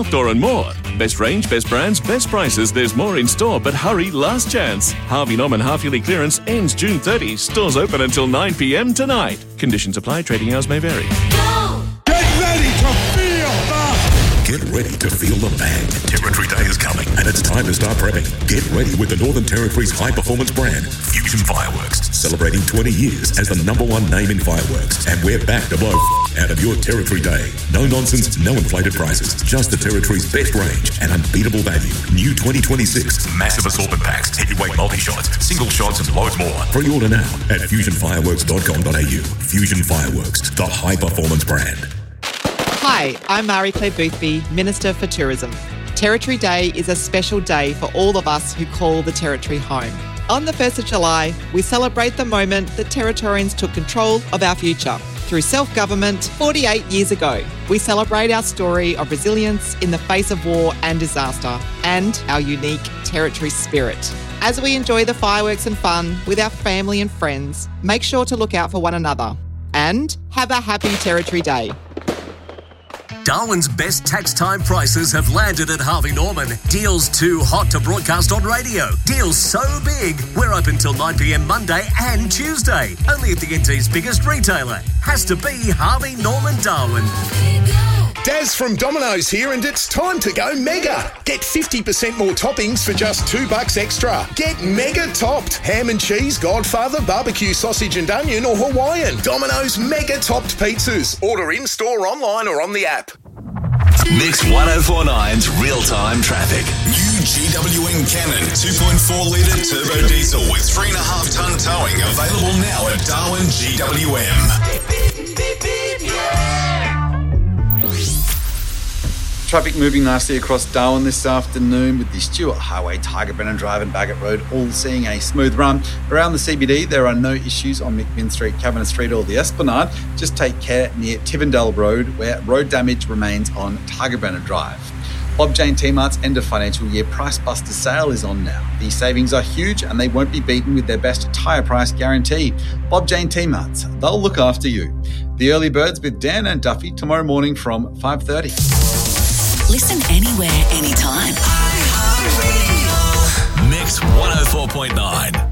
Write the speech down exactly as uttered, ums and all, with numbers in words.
Store and more. Best range, best brands, best prices. There's more in store, but hurry, last chance. Harvey Norman half-yearly clearance ends June thirtieth. Stores open until nine p.m. tonight. Conditions apply. Trading hours may vary. Go! Get ready to feel the... Get ready to feel the bang. Territory Day is coming, and it's time to start prepping. Get ready with the Northern Territory's high-performance brand, Fusion Fireworks, celebrating twenty years as the number one name in fireworks. And we're back to blow out of your Territory Day. No nonsense, no inflated prices. Just the Territory's best range and unbeatable value. New twenty twenty-six massive assortment packs, heavyweight multi-shots, single shots, and loads more. Pre-order now at fusion fireworks dot com dot a u. Fusion Fireworks, the high-performance brand. Hi, I'm Marie-Claire Boothby, Minister for Tourism. Territory Day is a special day for all of us who call the Territory home. On the first of July, we celebrate the moment that Territorians took control of our future. Through self-government forty-eight years ago, we celebrate our story of resilience in the face of war and disaster and our unique Territory spirit. As we enjoy the fireworks and fun with our family and friends, make sure to look out for one another and have a happy Territory Day. Darwin's best tax time prices have landed at Harvey Norman. Deals too hot to broadcast on radio. Deals so big, we're open till nine p.m. Monday and Tuesday. Only at the N T's biggest retailer. Has to be Harvey Norman Darwin. Daz from Domino's here, and it's time to go mega. Get fifty percent more toppings for just two bucks extra. Get mega topped. Ham and cheese, Godfather, barbecue sausage and onion, or Hawaiian. Domino's mega topped pizzas. Order in store, online, or on the app. Mix ten forty-nine's real-time traffic. New G W M Cannon two point four litre turbo diesel with three point five tonne towing available now at Darwin G W M. Traffic moving nicely across Darwin this afternoon with the Stewart Highway, Tiger Brennan Drive and Bagot Road all seeing a smooth run. Around the C B D, there are no issues on McMinn Street, Cabinet Street or the Esplanade. Just take care near Tivendale Road where road damage remains on Tiger Brennan Drive. Bob Jane T-Mart's end of financial year Price Buster sale is on now. The savings are huge and they won't be beaten with their best tyre price guarantee. Bob Jane T-Mart's, they'll look after you. The Early Birds with Dan and Duffy tomorrow morning from five thirty. Listen anywhere, anytime. Mix one oh four point nine.